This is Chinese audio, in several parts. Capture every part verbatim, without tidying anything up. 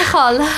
好了。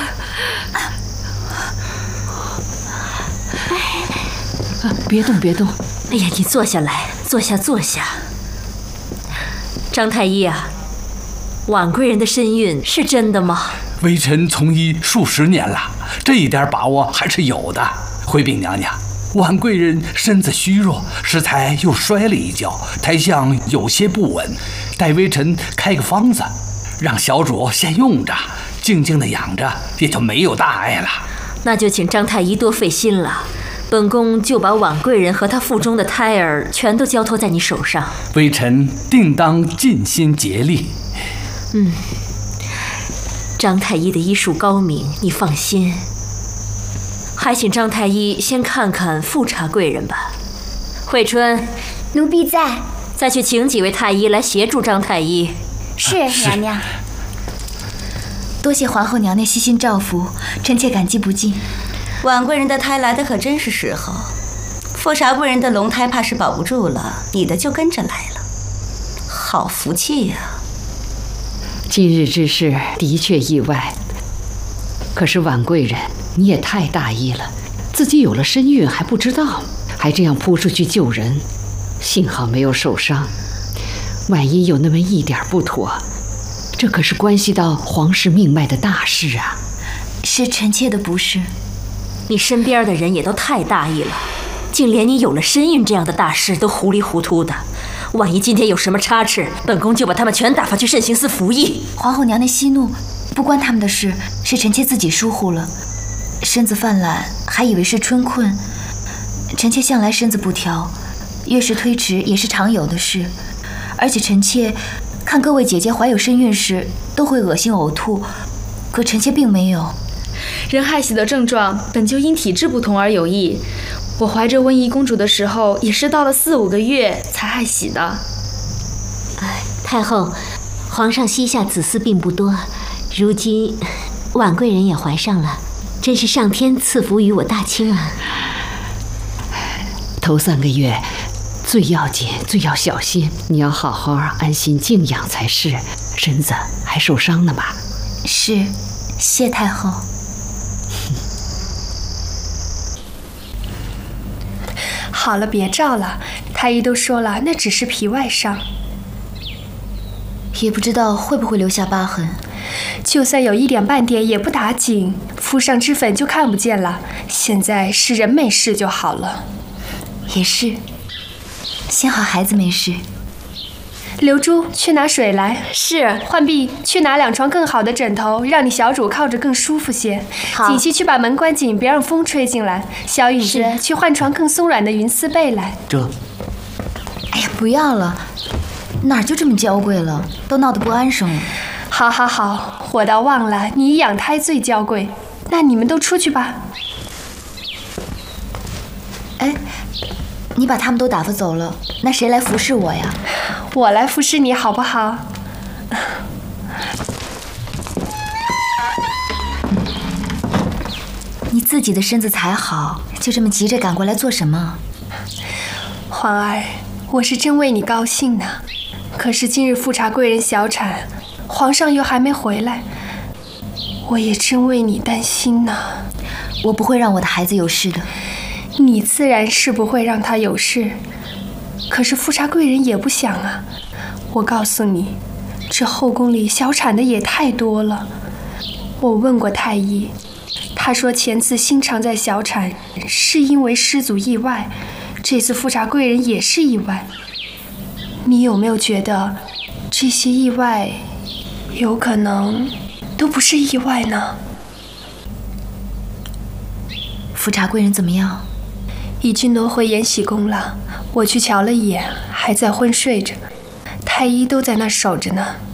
啊，别动，别动。 哎呀，你坐下来，坐下，坐下。张太医啊，婉贵人的身孕是真的吗？ 微臣从医数十年了，这一点把握还是有的。回禀娘娘，婉贵人身子虚弱，适才又摔了一跤，胎相有些不稳。待微臣开个方子，让小主先用着，静静的养着，也就没有大碍了。 那就请张太医多费心了。本宫就把婉贵人和她腹中的胎儿全都交托在你手上。 微臣定当尽心竭力。 嗯，张太医的医术高明，你放心。还请张太医先看看富察贵人吧。惠春， 奴婢在。 再去请几位太医来协助张太医。 是，娘娘。多谢皇后娘娘悉心照拂，臣妾感激不尽。 婉贵人的胎来的可真是时候，富察贵人的龙胎怕是保不住了，你的就跟着来了，好福气呀！ 今日之事的确意外，可是婉贵人，你也太大意了，自己有了身孕还不知道，还这样扑出去救人，幸好没有受伤。万一有那么一点不妥，这可是关系到皇室命脉的大事啊！ 是臣妾的不是。 你身边的人也都太大意了，竟连你有了身孕这样的大事都糊里糊涂的。万一今天有什么差池，本宫就把他们全打发去慎刑司服役。 皇后娘娘息怒，不关他们的事，是臣妾自己疏忽了。身子犯懒，还以为是春困。臣妾向来身子不调，月事推迟也是常有的事。而且臣妾看各位姐姐怀有身孕时都会恶心呕吐，可臣妾并没有。 人害喜的症状本就因体质不同而有异，我怀着温宜公主的时候，也是到了四五个月才害喜的。 哎，太后，皇上膝下子嗣并不多，如今婉贵人也怀上了，真是上天赐福于我大清啊！ 头三个月最要紧，最要小心，你要好好安心静养才是。身子还受伤呢吧？ 是，谢太后。 好了，别照了，太医都说了，那只是皮外伤， 也不知道会不会留下疤痕。 就算有一点半点也不打紧，敷上脂粉就看不见了。现在是人没事就好了。 也是，幸好孩子没事。 刘珠，去拿水来。 是。 浣碧，去拿两床更好的枕头，让你小主靠着更舒服些。 好。 锦溪，去把门关紧，别让风吹进来。小雨子，去换床更松软的云丝被来。 这。 哎呀，不要了，哪儿就这么娇贵了，都闹得不安生了。 好好好，我倒忘了，你养胎最娇贵。那你们都出去吧。 哎，你把他们都打发走了，那谁来服侍我呀？ 我来服侍你好不好？ 你自己的身子才好，就这么急着赶过来做什么？ 皇儿，我是真为你高兴呢。可是今日富察贵人小产，皇上又还没回来，我也真为你担心呢。 我不会让我的孩子有事的。 你自然是不会让他有事。可是富察贵人也不想啊，我告诉你，这后宫里小产的也太多了。我问过太医，他说前次心常在小产是因为失足意外，这次富察贵人也是意外。你有没有觉得这些意外有可能都不是意外呢？ 富察贵人怎么样？ 已经挪回延禧宫了，我去瞧了一眼，还在昏睡着，太医都在那守着呢。